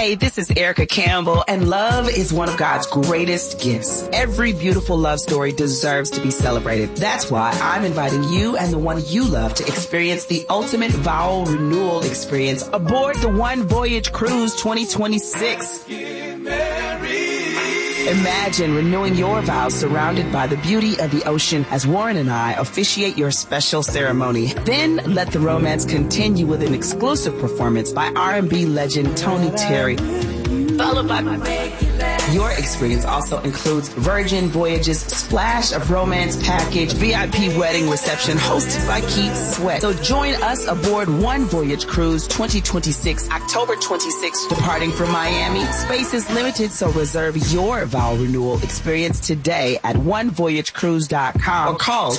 Hey, this is Erica Campbell, and love is one of God's greatest gifts. Every beautiful love story deserves to be celebrated. That's why I'm inviting you and the one you love to experience the ultimate vow renewal experience aboard the One Voyage Cruise 2026. Imagine renewing your vows surrounded by the beauty of the ocean as Warren and I officiate your special ceremony. Then let the romance continue with an exclusive performance by R&B legend Tony Terry. Followed by your experience also includes Virgin Voyages Splash of Romance Package, VIP wedding reception hosted by Keith Sweat. So join us aboard One Voyage Cruise 2026, October 26th, departing from Miami. Space is limited, so reserve your vow renewal experience today at onevoyagecruise.com or call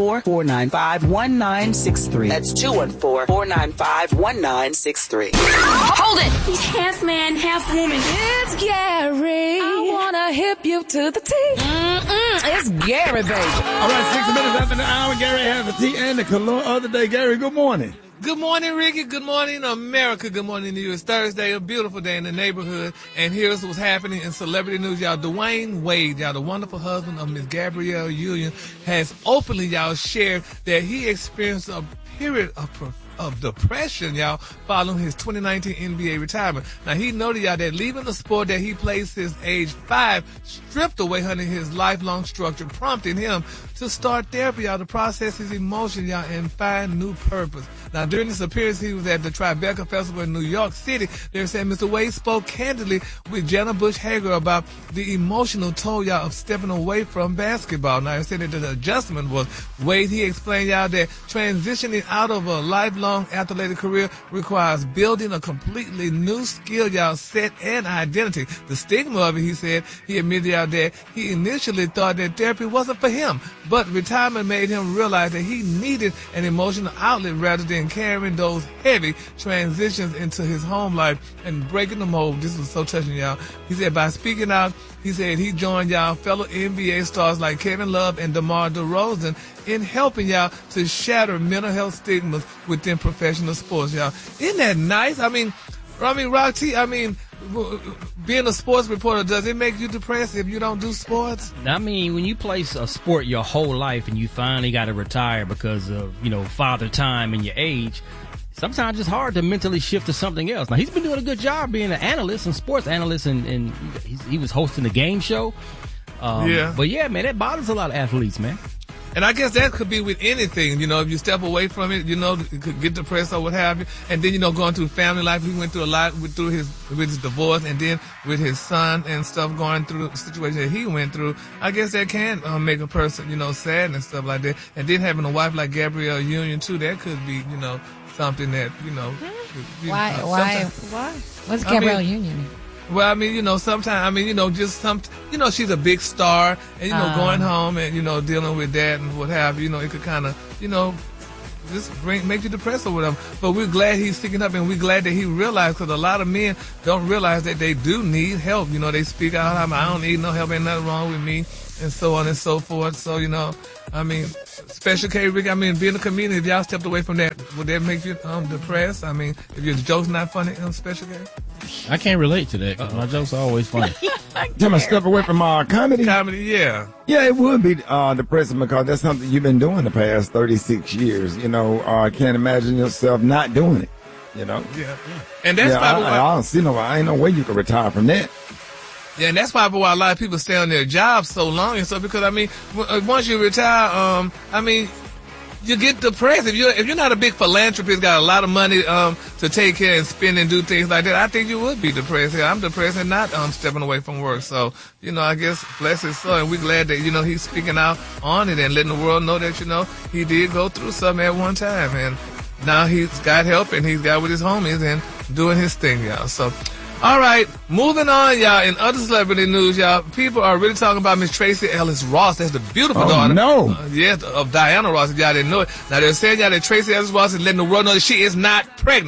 214-495-1963. That's 214-495-1963. Hold it! He's half man, half woman. It's Gary. I wanna hip you to the T. It's Gary, baby. All right, 6 minutes after the hour, Gary has the tea and the cologne of the day. Gary, good morning. Good morning, Ricky. Good morning, America. Good morning to you. It's Thursday, a beautiful day in the neighborhood. And here's what's happening in celebrity news, y'all. Dwayne Wade, y'all, the wonderful husband of Miss Gabrielle Union, has openly, y'all, shared that he experienced a period of depression, y'all, following his 2019 NBA retirement. Now, he noted, y'all, that leaving the sport that he played since age 5 stripped away, honey, his lifelong structure, prompting him to start therapy, y'all, to process his emotions, y'all, and find new purpose. Now, during this appearance, he was at the Tribeca Festival in New York City. They're saying Mr. Wade spoke candidly with Jenna Bush Hager about the emotional toll, y'all, of stepping away from basketball. Now, he said that the adjustment was Wade. He explained, y'all, that transitioning out of a lifelong athletic career requires building a completely new skill, y'all, set and identity. The stigma of it, he said, he admitted, y'all, that he initially thought that therapy wasn't for him, but retirement made him realize that he needed an emotional outlet rather than carrying those heavy transitions into his home life and breaking the mold. This was so touching, y'all. He said by speaking out, he said he joined, y'all, fellow NBA stars like Kevin Love and DeMar DeRozan in helping, y'all, to shatter mental health stigmas within professional sports, y'all. Isn't that nice? I mean, Rock T, being a sports reporter, does it make you depressed if you don't do sports? I mean, when you play a sport your whole life and you finally got to retire because of, father time and your age, sometimes it's hard to mentally shift to something else. Now, he's been doing a good job being an analyst and sports analyst, and he was hosting a game show. But yeah, man, that bothers a lot of athletes, man. And I guess that could be with anything, if you step away from it, you could get depressed or what have you. And then, going through family life, he went through a lot with his divorce, and then with his son and stuff, going through the situation that he went through. I guess that can make a person, sad and stuff like that. And then having a wife like Gabrielle Union too, that could be, something that, Why? What's Gabrielle Union? Well, sometimes, she's a big star, and, going home and, dealing with that and what have you, it could kind of, just make you depressed or whatever. But we're glad he's sticking up, and we're glad that he realized, because a lot of men don't realize that they do need help. They speak out, I don't need no help, ain't nothing wrong with me, and so on and so forth. So, Special K, Rick, being a comedian, if y'all stepped away from that, would that make you depressed? If your joke's not funny, Special K? I can't relate to that. My jokes are always funny. Tell me, step away from comedy? Comedy, yeah. Yeah, it would be depressing, because that's something you've been doing the past 36 years. I can't imagine yourself not doing it, Yeah. And that's probably why I don't see I ain't no way you can retire from that. Yeah, and that's probably why a lot of people stay on their jobs so long and stuff, because, once you retire, you get depressed. If you're not a big philanthropist, got a lot of money to take care and spend and do things like that, I think you would be depressed. Yeah, I'm depressed and not stepping away from work. So, I guess bless his soul, and we're glad that, he's speaking out on it and letting the world know that, he did go through something at one time, and now he's got help, and he's got with his homies and doing his thing, y'all. So, all right, moving on, y'all. In other celebrity news, y'all, people are really talking about Miss Tracee Ellis Ross. That's the beautiful daughter. Of Diana Ross, if y'all didn't know it. Now, they're saying, y'all, that Tracee Ellis Ross is letting the world know that she is not pregnant.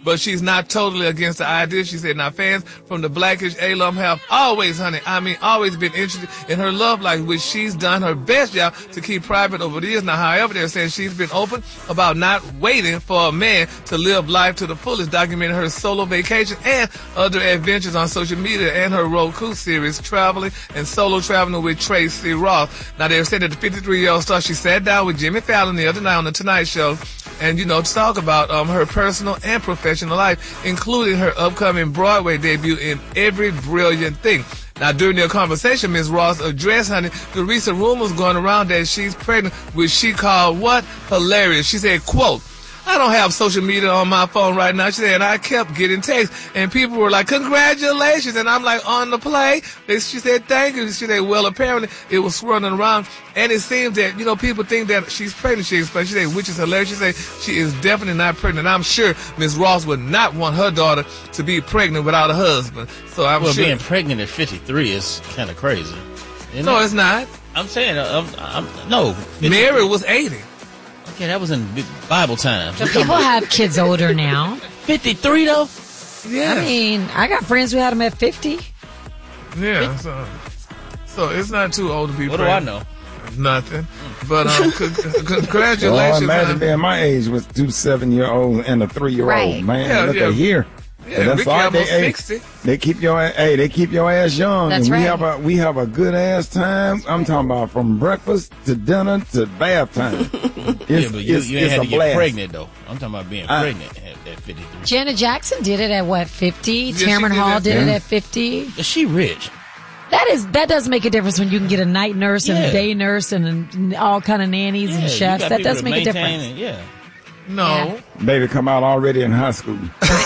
but she's not totally against the idea. She said, now fans from the Blackish alum have always been interested in her love life, which she's done her best job to keep private over the years. Now, however, they're saying she's been open about not waiting for a man to live life to the fullest, documenting her solo vacation and other adventures on social media and her Roku series, Traveling and Solo Traveling with Tracy Ross. Now, they're saying that the 53-year-old star, she sat down with Jimmy Fallon the other night on The Tonight Show and, to talk about her personal and professional life, including her upcoming Broadway debut in Every Brilliant Thing. Now, during their conversation, Ms. Ross addressed, the recent rumors going around that she's pregnant, which she called, what? Hilarious. She said, quote, I don't have social media on my phone right now. She said, and I kept getting texts, and people were like, congratulations. And I'm like, on the play. She said, thank you. She said, well, apparently it was swirling around, and it seems that, people think that she's pregnant. She explained, she said, which is hilarious. She said, she is definitely not pregnant. I'm sure Ms. Ross would not want her daughter to be pregnant without a husband. So I'm sure. Being pregnant at 53 is kind of crazy. No, it's not. I'm saying, no. Mary was 80. Okay, that was in Bible time. So people have kids older now. 53 though? Yeah. I mean, I got friends who had them at 50. Yeah, so it's not too old to be What pregnant. do I know? Nothing. But congratulations. Well, imagine being my age with 2 7-year-olds and a 3-year-old. Right. Man, Yeah, look yeah. at here. Yeah, That's Ricky all almost they 60. They keep your ass young. That's and right. we have a good ass time. I'm talking about from breakfast to dinner to bath time. But you ain't had to get pregnant though. I'm talking about being pregnant at 53. Janet Jackson did it at what, 50? Yeah, Tamron she Hall did did it at 50. Is she rich? That does make a difference when you can get a night nurse and a Yeah. day nurse and all kind of nannies and you chefs. got That people does to make a maintain difference. it, yeah. No. Baby come out already in high school.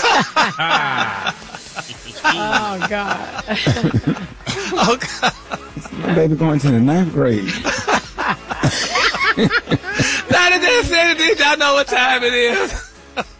Oh, God. Oh, God. My baby going to the 9th grade. Now that they said it, y'all know what time it is.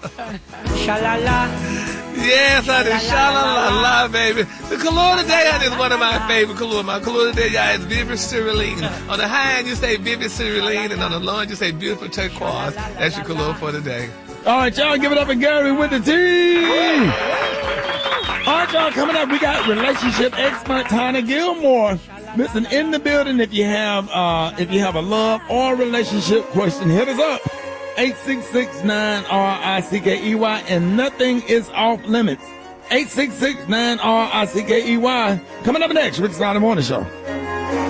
Yes, honey. Sha-la-la-la, baby. The color today, honey, is one of my favorite colors. My color today, y'all, is Vivid Cerulean. On the high end, you say Vivid Cerulean, and on the low end, you say Beautiful Turquoise. That's your color for today. All right, y'all, give it up and Gary with the team. All right, y'all, coming up, we got relationship expert Tanya Gilmore. Listen, in the building, if you have a love or relationship question, hit us up. 866-9-RICKEY, and nothing is off limits. 866-9-RICKEY. Coming up next, Rick Smiley Morning Show.